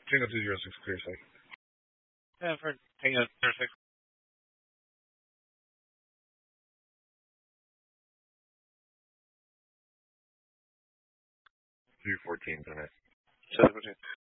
Tango 206, clear site. Yeah, for Tango 06. 314, minute. 714.